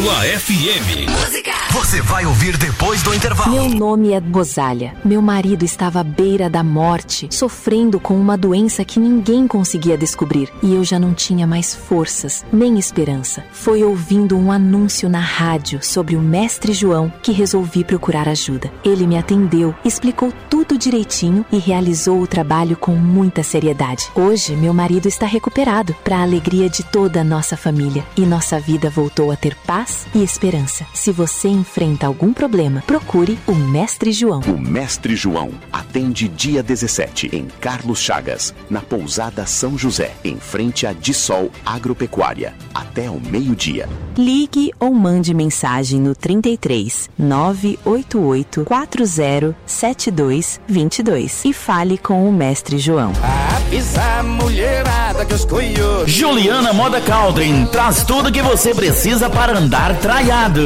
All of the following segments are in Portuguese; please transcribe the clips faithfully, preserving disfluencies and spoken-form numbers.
Ativa F M. Música. Você vai ouvir depois do intervalo. Meu nome é Rosália. Meu marido estava à beira da morte, sofrendo com uma doença que ninguém conseguia descobrir. E eu já não tinha mais forças, nem esperança. Foi ouvindo um anúncio na rádio sobre o Mestre João que resolvi procurar ajuda. Ele me atendeu, explicou tudo direitinho e realizou o trabalho com muita seriedade. Hoje, meu marido está recuperado, para a alegria de toda a nossa família. E nossa vida voltou a ter paz e esperança. Se você enfrenta algum problema, procure o Mestre João. O Mestre João atende dia dezessete em Carlos Chagas, na Pousada São José, em frente a Dissol Agropecuária, até o meio-dia. Ligue ou mande mensagem no trinta e três, nove oito oito, quatro zero sete dois, dois dois e fale com o Mestre João. Avisa a mulherada que os coios. Juliana Moda Caldrin traz tudo que você precisa para andar traiado.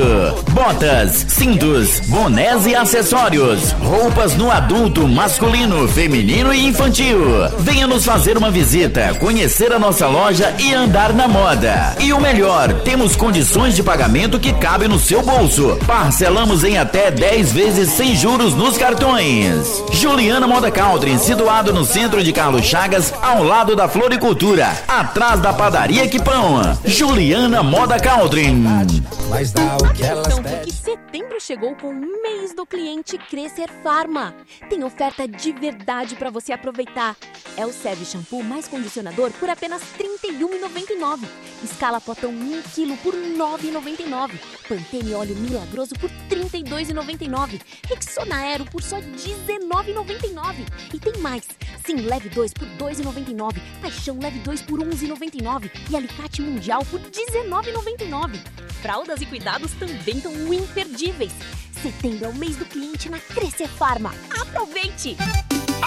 Botas, cintos, bonés e acessórios. Roupas no adulto, masculino, feminino e infantil. Venha nos fazer uma visita, conhecer a nossa loja e andar na moda. E o melhor, temos condições de pagamento que cabem no seu bolso. Parcelamos em até dez vezes sem juros nos cartões. Juliana Moda Caldrin, situado no centro de Carlos Chagas, ao lado da Floricultura, atrás da padaria Quipão. Juliana Moda Caldrin. Mas dá o que elas Então, porque setembro chegou com o mês do cliente Crescer Farma. Tem oferta de verdade para você aproveitar. É o Seve Shampoo mais condicionador por apenas trinta e um reais e noventa e nove centavos. Escala Potão um quilo por nove reais e noventa e nove centavos. Pantene Óleo Milagroso por trinta e dois reais e noventa e nove centavos. Rexona Aero por só dezenove reais e noventa e nove centavos. E tem mais. Sim, leve dois por dois reais e noventa e nove centavos. Paixão leve dois por onze reais e noventa e nove centavos. E Alicate Mundial por dezenove reais e noventa e nove centavos. Fraldas e cuidados também estão imperdíveis. Setembro é o mês do cliente na Crescer Farma. Aproveite!